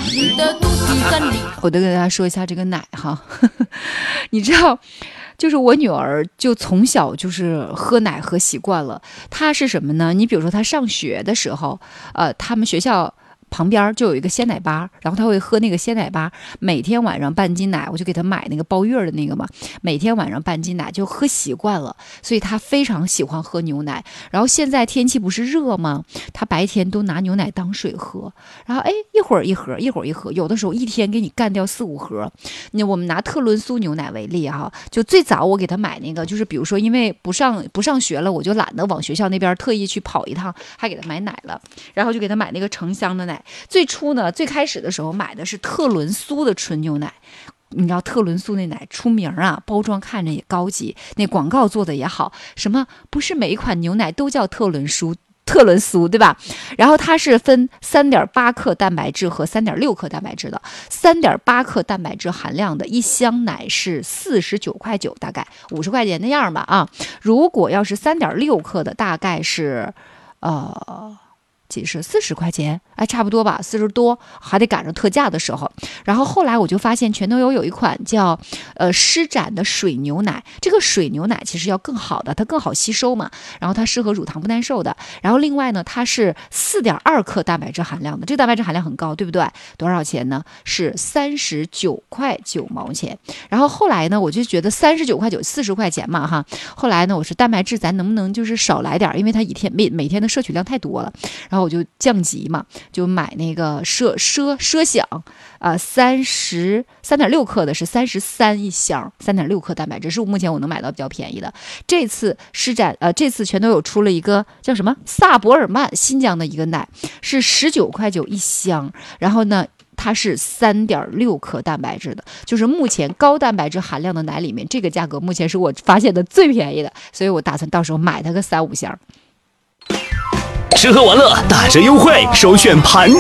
你的肚子在里。 我得跟大家说一下这个奶哈，你知道，就是我女儿就从小就是喝奶喝习惯了。她是什么呢？你比如说她上学的时候，他们学校旁边就有一个鲜奶吧，然后他会喝那个鲜奶吧，每天晚上半斤奶，我就给他买那个包月的那个嘛，每天晚上半斤奶就喝习惯了，所以他非常喜欢喝牛奶。然后现在天气不是热吗？他白天都拿牛奶当水喝，然后一会儿一盒，一会儿一盒，有的时候一天给你干掉4、5盒。我们拿特仑苏牛奶为例哈，就最早我给他买那个，就是比如说因为不上学了，我就懒得往学校那边特意去跑一趟，还给他买奶了，然后就给他买那个成箱的奶。最初呢，最开始的时候买的是特仑苏的纯牛奶，你知道特仑苏那奶出名啊，包装看着也高级，那广告做的也好，什么不是每一款牛奶都叫特仑苏，对吧？然后它是分3.8克蛋白质和3.6克蛋白质的，3.8克蛋白质含量的一箱奶是49.9块，大概50块钱那样吧啊。如果要是3.6克的，大概是几是40块钱，差不多吧，40多，还得赶上特价的时候。然后后来我就发现全都有一款叫施展的水牛奶，这个水牛奶其实要更好的，它更好吸收嘛，然后它适合乳糖不耐受的。然后另外呢，它是4.2克蛋白质含量的，这个蛋白质含量很高，对不对？多少钱呢？是39.9块。然后后来呢，我就觉得39.9块，40块钱嘛哈。后来呢，我说蛋白质咱能不能就是少来点，因为它每天的摄取量太多了。然后我就降级嘛，就买那个奢享3.6克的是33一箱，3.6克蛋白质是目前我能买到比较便宜的。这次这次全都有出了一个叫什么萨博尔曼新疆的一个奶，是19.9块一箱，然后呢它是3.6克蛋白质的，就是目前高蛋白质含量的奶里面，这个价格目前是我发现的最便宜的，所以我打算到时候买它个3、5箱。 吃喝玩乐打折优惠，首选盘